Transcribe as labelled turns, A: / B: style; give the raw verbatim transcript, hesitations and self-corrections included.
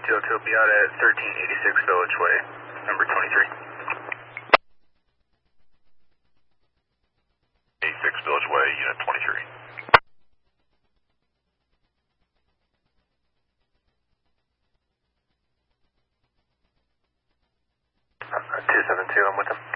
A: two oh two will be out at thirteen eighty-six Village Way, number twenty-three.
B: eighty-six Village Way, unit twenty-three.
A: Uh, two seven two, I'm with him.